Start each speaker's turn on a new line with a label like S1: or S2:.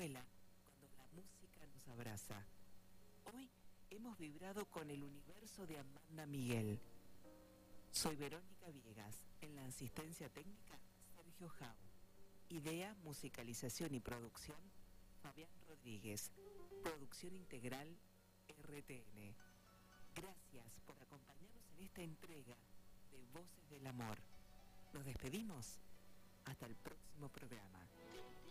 S1: vuela cuando la música nos abraza. Hoy hemos vibrado con el universo de Amanda Miguel. Soy Verónica Viegas, en la asistencia técnica Sergio Jau. Idea, musicalización y producción Fabián Rodríguez. Producción integral RTN. Gracias por acompañarnos en esta entrega de Voces del Amor. Nos despedimos. Hasta el próximo programa.